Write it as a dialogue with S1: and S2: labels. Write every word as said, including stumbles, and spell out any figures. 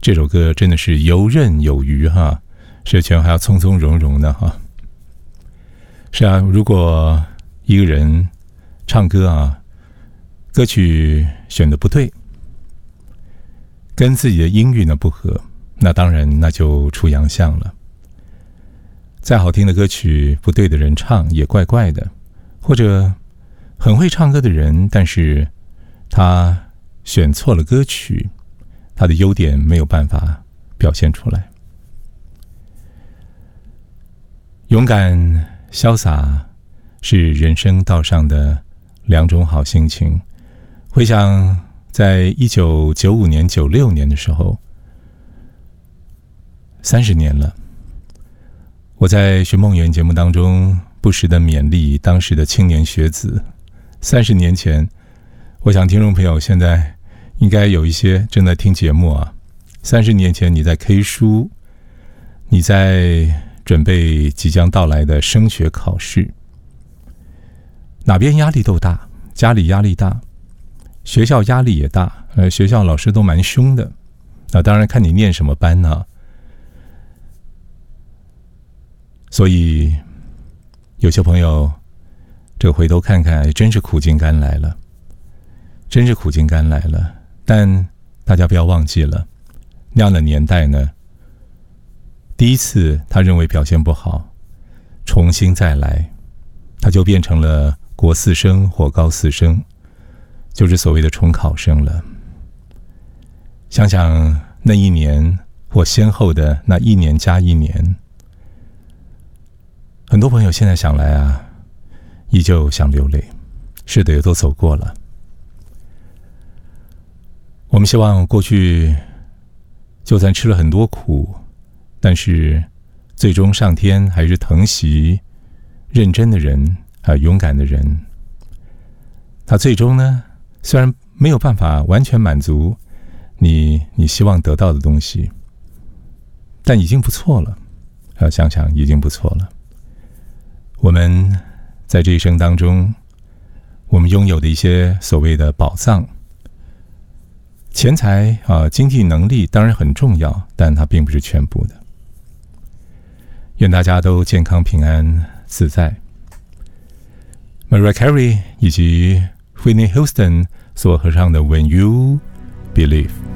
S1: 这首歌真的是游刃有余哈，舌拳还要从从容容的哈。是啊，如果一个人唱歌啊，歌曲选的不对，跟自己的音域呢不合，那当然那就出洋相了。再好听的歌曲，不对的人唱也怪怪的，或者很会唱歌的人，但是他选错了歌曲，他的优点没有办法表现出来。勇敢潇洒是人生道上的两种好心情。回想在一九九五年、九六年的时候，三十年了。我在寻梦园节目当中不时的勉励当时的青年学子。三十年前，我想听众朋友现在应该有一些正在听节目啊。三十年前你在 K 书，你在准备即将到来的升学考试，哪边压力都大，家里压力大，学校压力也大，呃，学校老师都蛮凶的。那当然看你念什么班呢？所以有些朋友这个回头看看，真是苦尽甘来了，真是苦尽甘来了。但大家不要忘记了，那样的年代呢，第一次他认为表现不好，重新再来，他就变成了国四生或高四生，就是所谓的重考生了。想想那一年或先后的那一年加一年，很多朋友现在想来啊，依旧想流泪。是的，也都走过了。我们希望过去就算吃了很多苦，但是最终上天还是疼惜认真的人啊，勇敢的人。他最终呢，虽然没有办法完全满足你你希望得到的东西，但已经不错了。要想想已经不错了。我们在这一生当中，我们拥有的一些所谓的宝藏，钱财啊，经济能力当然很重要，但它并不是全部的。愿大家都健康平安自在。Mariah Carey 以及 Whitney Houston 所合唱的 When You Believe。